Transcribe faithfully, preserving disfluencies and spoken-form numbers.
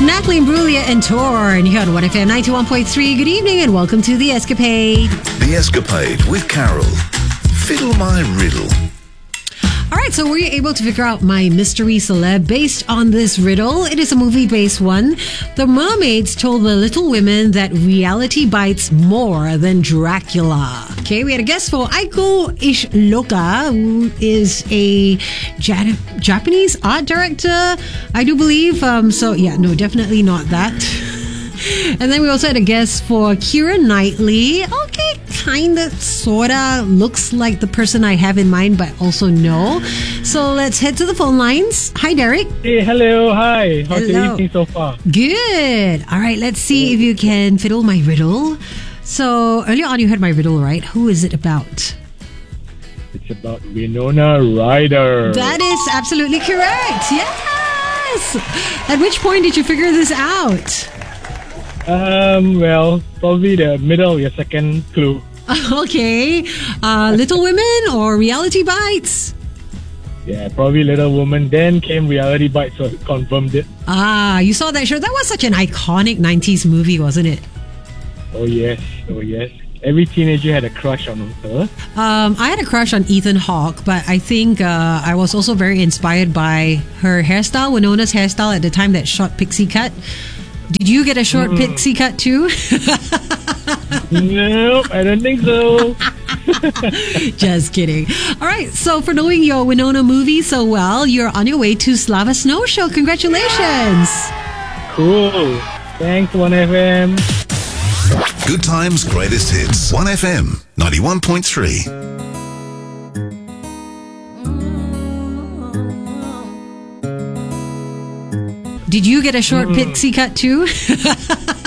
Natalie Imbruglia and Torn here on one F M ninety-one point three. Good evening and welcome to The Escapade. The Escapade with Carol. Fiddle my riddle. All right, so were you able to figure out my mystery celeb based on this riddle? It is a movie-based one. The mermaids told the Little Women that reality bites more than Dracula. Okay, we had a guest for Aiko Ishioka, who is a Jan- Japanese art director, I do believe. Um, so, yeah, no, definitely not that. And then we also had a guest for Keira Knightley. Okay, kind of, sort of looks like the person I have in mind, but also no. So let's head to the phone lines. Hi, Derek. Hey, hello, hi. How's Hello. your evening so far? Good. All right, let's see if you can fiddle my riddle. So earlier on you heard my riddle, right? Who is it about? It's about Winona Ryder. That is absolutely correct. Yes. At which point did you figure this out? Um, well, probably the middle of your second clue. Okay. Uh, Little Women or Reality Bites? Yeah, probably Little Woman. Then came Reality Bites, so it confirmed it. Ah, you saw that show. That was such an iconic nineties movie, wasn't it? Oh yes, oh yes. Every teenager had a crush on her. Um, I had a crush on Ethan Hawke, but I think uh, I was also very inspired by her hairstyle, Winona's hairstyle at the time, that short pixie cut. Did you get a short mm. pixie cut too? Nope, I don't think so. Just kidding. All right, so for knowing your Winona movie so well, you're on your way to Slava Snow Show. Congratulations. Cool. Thanks, one F M. Good times, greatest hits. one F M ninety-one point three. Did you get a short mm. pixie cut too?